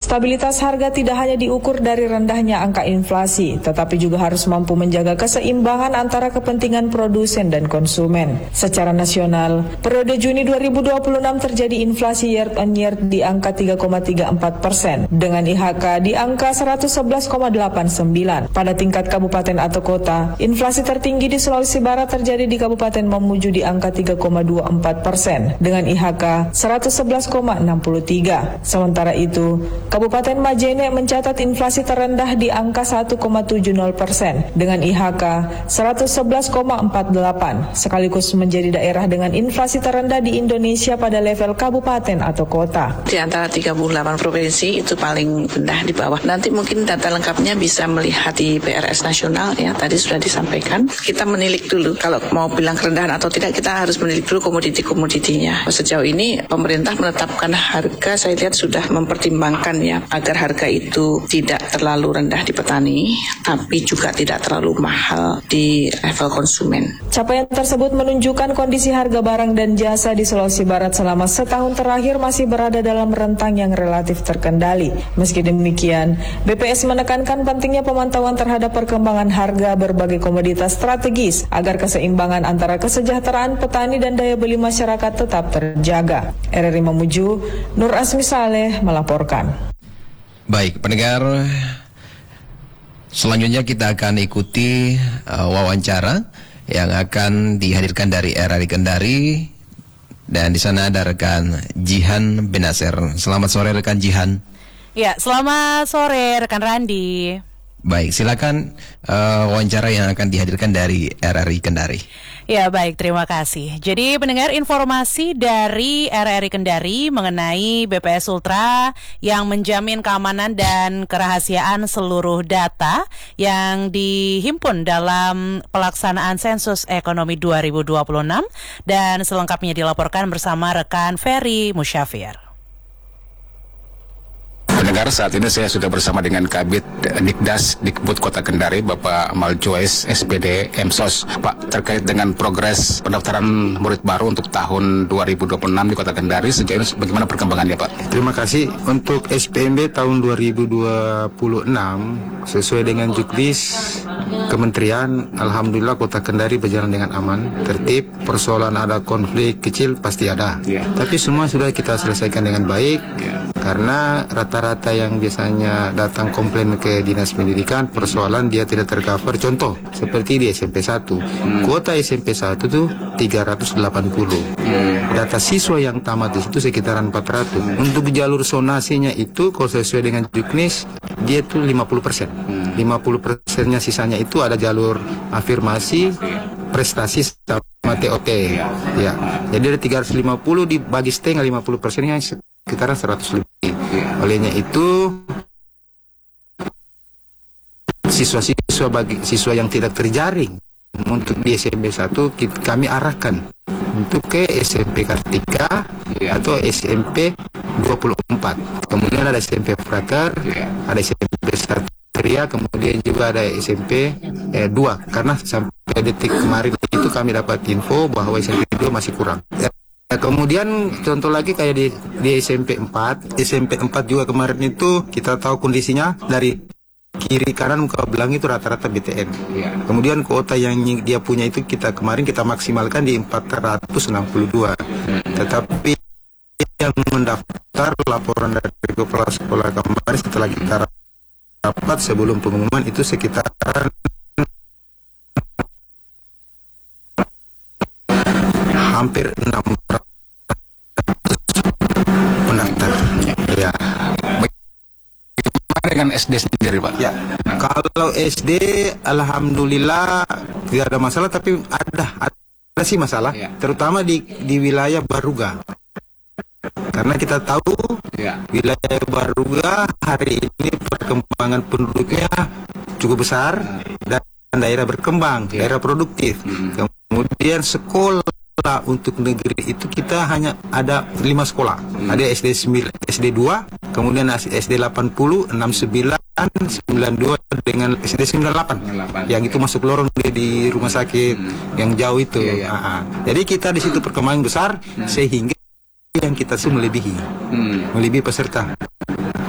Stabilitas harga tidak hanya diukur dari rendahnya angka inflasi, tetapi juga harus mampu menjaga keseimbangan antara kepentingan produsen dan konsumen. Secara nasional, periode Juni 2026 terjadi inflasi year on year di angka 3,34%, dengan IHK di angka 111,89. Pada tingkat kabupaten atau kota, inflasi tertinggi di Sulawesi Barat terjadi di Kabupaten Mamuju di angka 3,24%, dengan IHK 111,63. Sementara itu, Kabupaten Majene mencatat inflasi terendah di angka 1,70% dengan IHK 111,48, sekaligus menjadi daerah dengan inflasi terendah di Indonesia pada level kabupaten atau kota. Di antara 38 provinsi itu paling rendah di bawah. Nanti mungkin data lengkapnya bisa melihat di PRS nasional ya, tadi sudah disampaikan. Kita menilik dulu, kalau mau bilang kerendahan atau tidak, kita harus menilik dulu komoditi-komoditinya. Sejauh ini pemerintah menetapkan harga, saya lihat sudah mempertimbangkan ya, agar harga itu tidak terlalu rendah di petani, tapi juga tidak terlalu mahal di level konsumen. Capaian tersebut menunjukkan kondisi harga barang dan jasa di Sulawesi Barat selama setahun terakhir masih berada dalam rentang yang relatif terkendali. Meski demikian, BPS menekankan pentingnya pemantauan terhadap perkembangan harga berbagai komoditas strategis agar keseimbangan antara kesejahteraan petani dan daya beli masyarakat tetap terjaga. RRI Mamuju, Nur Asmi Saleh melaporkan. Baik, pendengar, selanjutnya kita akan ikuti wawancara yang akan dihadirkan dari RRI Kendari, dan di sana ada rekan Jihan Benaser. Selamat sore rekan Jihan. Ya, selamat sore rekan Randi. Baik, silakan wawancara yang akan dihadirkan dari RRI Kendari. Ya, baik, terima kasih. Jadi pendengar, informasi dari RRI Kendari mengenai BPS Ultra yang menjamin keamanan dan kerahasiaan seluruh data yang dihimpun dalam pelaksanaan sensus ekonomi 2026, dan selengkapnya dilaporkan bersama rekan Ferry Musyafir. Pendengar, saat ini saya sudah bersama dengan Kabid Dikdas Dikbud Kota Kendari, Bapak Amal Joes, SPD Emsos. Pak, terkait dengan progres pendaftaran murid baru untuk tahun 2026 di Kota Kendari, sejauh ini bagaimana perkembangannya, Pak? Terima kasih. Untuk SPMB tahun 2026, sesuai dengan juknis Kementerian, Alhamdulillah Kota Kendari berjalan dengan aman, tertib. Persoalan ada konflik kecil pasti ada, tapi semua sudah kita selesaikan dengan baik, karena rata-rata yang biasanya datang komplain ke Dinas Pendidikan, persoalan dia tidak tercover. Contoh, seperti di SMP 1, kuota SMP 1 tuh 380. Data siswa yang tamat di situ sekitaran 400. Untuk jalur sonasinya itu, kalau sesuai dengan juknis, dia tuh 50%. 50%-nya sisanya itu ada jalur afirmasi, prestasi sama TOT. Ya. Jadi dari 350 dibagi setengah, 50%-nya sekitaran 100 lebih. Olehnya itu, siswa yang tidak terjaring untuk di SMP 1 kami arahkan untuk ke SMP Kartika atau SMP 24. Kemudian ada SMP Frater, ada SMP Satria, kemudian juga ada SMP 2. Karena sampai detik kemarin itu kami dapat info bahwa SMP 2 masih kurang. Kemudian contoh lagi kayak di SMP 4 juga kemarin itu kita tahu kondisinya dari kiri kanan muka belang itu rata-rata BTN. Kemudian kuota yang dia punya itu kemarin kita maksimalkan di 462. Tetapi yang mendaftar laporan dari kepala sekolah kemarin setelah kita rapat sebelum pengumuman itu sekitaran hampir 600 pendaftar. Ya. Bagaimana dengan SD sendiri, Pak? Ya. Kalau SD, alhamdulillah tidak ada masalah, tapi ada sih masalah, terutama di wilayah Baruga. Karena kita tahu wilayah Baruga hari ini perkembangan penduduknya cukup besar dan daerah berkembang, daerah produktif. Kemudian sekolah untuk negeri itu kita hanya ada 5 sekolah. Ada SD 2, kemudian SD 80, 69, 92 dengan SD 98. Yang itu masuk lorong di rumah sakit yang jauh itu. Jadi kita di situ perkembangan besar sehingga yang kita melebihi peserta.